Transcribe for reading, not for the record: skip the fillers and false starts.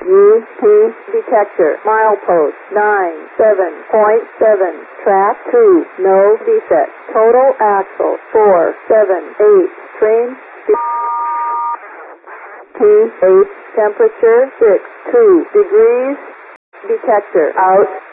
UP detector. Milepost 97.7. Track 2. No defect. Total axle 478. Train T8. Temperature 62 degrees. Detector out.